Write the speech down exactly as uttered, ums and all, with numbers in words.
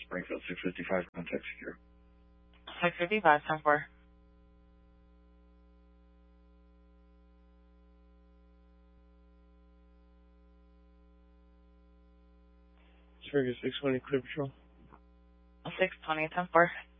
Springfield six fifty-five, contact secure. six fifty-five, ten four. Springfield six twenty, clear patrol. six twenty, ten four.